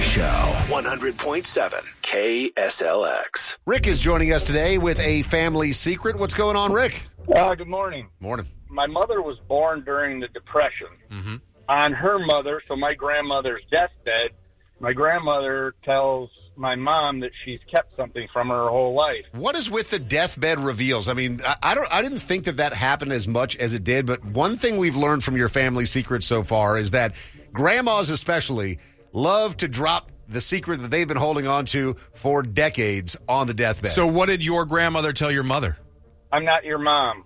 Show, 100.7 KSLX. Rick is joining us today with a family secret. What's going on, Rick? Good morning. Morning. My mother was born during the Depression. Mm-hmm. On her mother, so my grandmother's deathbed, my grandmother tells my mom that she's kept something from her whole life. What is with the deathbed reveals? I mean, I didn't think that happened as much as it did, but one thing we've learned from your family secret so far is that grandmas especially love to drop the secret that they've been holding on to for decades on the deathbed. So what did your grandmother tell your mother? I'm not your mom.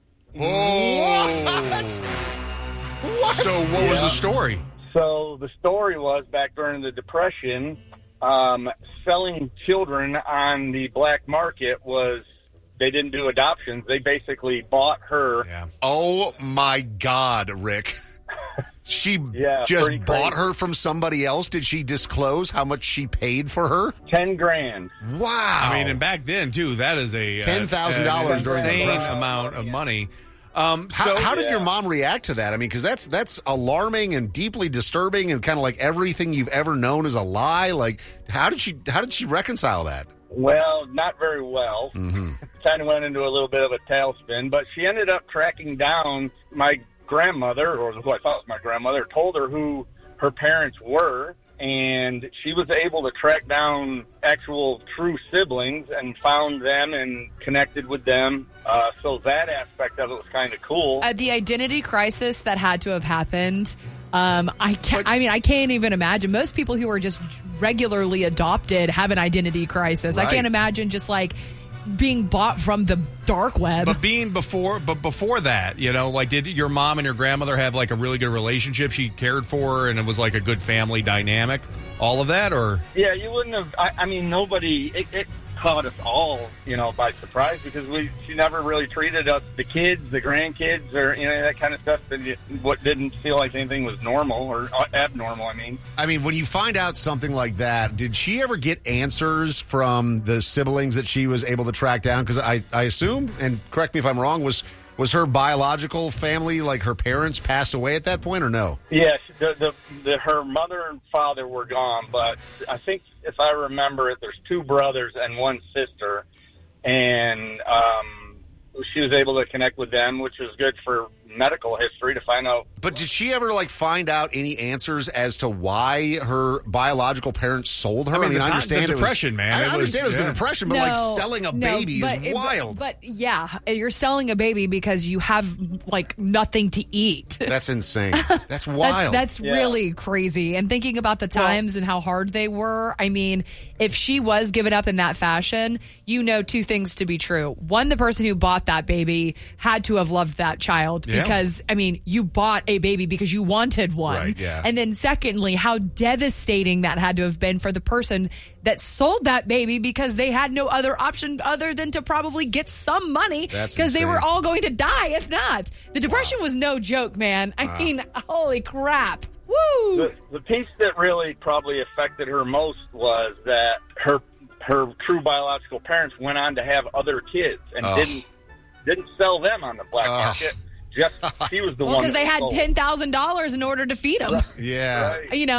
What? So what was the story? So the story was back during the Depression, selling children on the black market they didn't do adoptions. They basically bought her. Yeah. Oh, my God, Rick. She just bought her from somebody else? Did she disclose how much she paid for her? $10,000. Wow. I mean, and back then, too, that is a $10,000 during the insane Depression. amount of money. How did your mom react to that? I mean, because that's alarming and deeply disturbing and kind of like everything you've ever known is a lie. Like, how did she reconcile that? Well, not very well. Mm-hmm. Kind of went into a little bit of a tailspin, but she ended up tracking down my grandmother, or who I thought was my grandmother, told her who her parents were, and she was able to track down actual true siblings and found them and connected with them. So that aspect of it was kind of cool. The identity crisis that had to have happened, I can't even imagine. Most people who are just regularly adopted have an identity crisis. Right. I can't imagine just like being bought from the dark web. But before that, like, did your mom and your grandmother have like a really good relationship? She cared for her and it was like a good family dynamic, all of that, or? Yeah, you wouldn't have, I mean, nobody, it caught us all, by surprise because she never really treated us, the kids, the grandkids, or, that kind of stuff, what didn't feel like anything was normal or abnormal, I mean, when you find out something like that, did she ever get answers from the siblings that she was able to track down? Because I assume, and correct me if I'm wrong, was her biological family, like her parents, passed away at that point, or no? Yes, her mother and father were gone, but I think if I remember it, there's two brothers and one sister, and she was able to connect with them, which was good for medical history to find out. But did she ever find out any answers as to why her biological parents sold her? I mean, I understand the Depression, man. I understand it was the Depression, but selling a baby is wild. But yeah, you're selling a baby because you have nothing to eat. That's insane. That's wild. That's really crazy. And thinking about the times and how hard they were, I mean, if she was given up in that fashion, two things to be true. One, the person who bought that baby had to have loved that child because, I mean, you bought a baby because you wanted one. Right, yeah. And then secondly, how devastating that had to have been for the person that sold that baby because they had no other option other than to probably get some money because they were all going to die if not. The Depression was no joke, man. I mean, holy crap. Woo! The piece that really probably affected her most was that her true biological parents went on to have other kids and didn't sell them on the black market. She was the one. Because they had $10,000 in order to feed them. Yeah. Right.